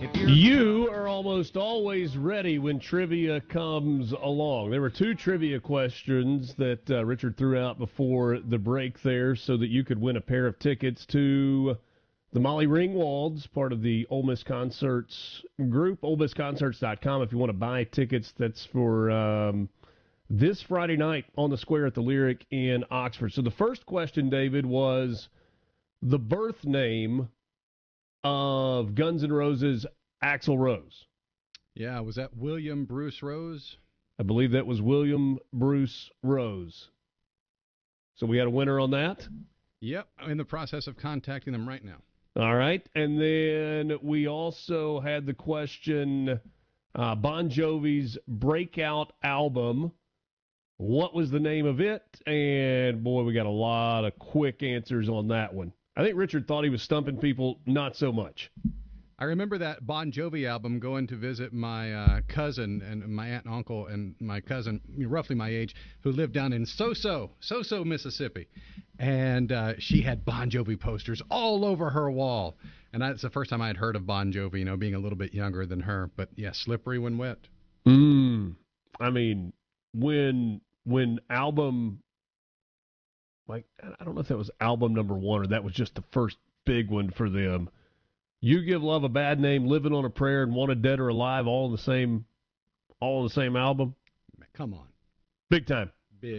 You are almost always ready when trivia comes along. There were two trivia questions that Richard threw out before the break there so that you could win a pair of tickets to the Molly Ringwalds, part of the Ole Miss Concerts group, OleMissConcerts.com. If you want to buy tickets, that's for this Friday night on the Square at the Lyric in Oxford. So the first question, David, was the birth name of Guns N' Roses' Axl Rose. Yeah, was that William Bruce Rose? I believe that was William Bruce Rose. So we had a winner on that? Yep, I'm in the process of contacting them right now. All right, and then we also had the question, Bon Jovi's breakout album. What was the name of it? And, boy, we got a lot of quick answers on that one. I think Richard thought he was stumping people, not so much. I remember that Bon Jovi album going to visit my cousin and my aunt and uncle and my cousin, roughly my age, who lived down in Soso, Mississippi. And she had Bon Jovi posters all over her wall. And that's the first time I had heard of Bon Jovi, being a little bit younger than her. But, yeah, slippery when wet. I mean, when album, like, I don't know if that was album number one or that was just the first big one for them. You Give Love a Bad Name, Living on a Prayer, and Wanted Dead or Alive, all in the same album. Come on. Big time.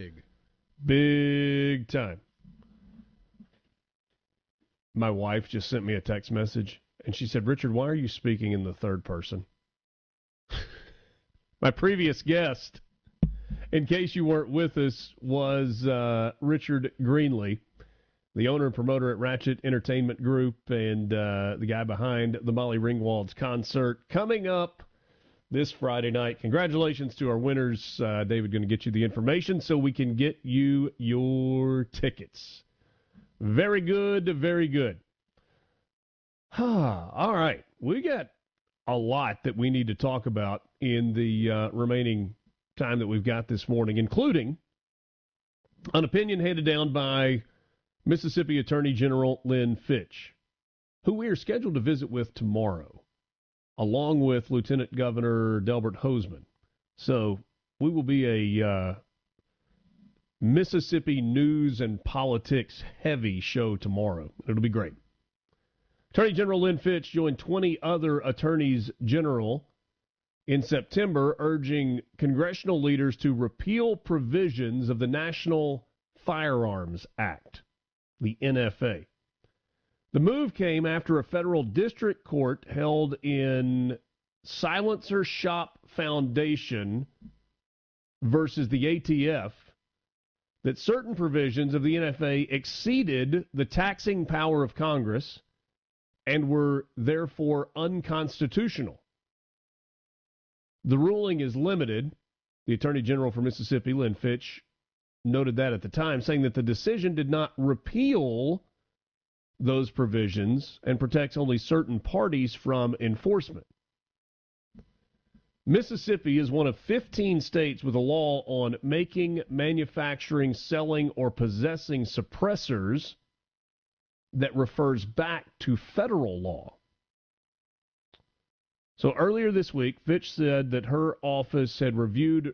Big time. My wife just sent me a text message, and she said, Richard, why are you speaking in the third person? My previous guest, in case you weren't with us, was Richard Greenlee, the owner and promoter at Ratchet Entertainment Group and the guy behind the Molly Ringwalds concert coming up this Friday night. Congratulations to our winners. David going to get you the information so we can get you your tickets. Very good, very good. All right. We got a lot that we need to talk about in the remaining time that we've got this morning, including an opinion handed down by Mississippi Attorney General Lynn Fitch, who we are scheduled to visit with tomorrow, along with Lieutenant Governor Delbert Hosemann. So we will be a Mississippi news and politics heavy show tomorrow. It'll be great. Attorney General Lynn Fitch joined 20 other attorneys general in September urging congressional leaders to repeal provisions of the National Firearms Act, the NFA. The move came after a federal district court held in Silencer Shop Foundation versus the ATF that certain provisions of the NFA exceeded the taxing power of Congress and were therefore unconstitutional. The ruling is limited. The Attorney General for Mississippi, Lynn Fitch, noted that at the time, saying that the decision did not repeal those provisions and protects only certain parties from enforcement. Mississippi is one of 15 states with a law on making, manufacturing, selling, or possessing suppressors that refers back to federal law. So earlier this week, Fitch said that her office had reviewed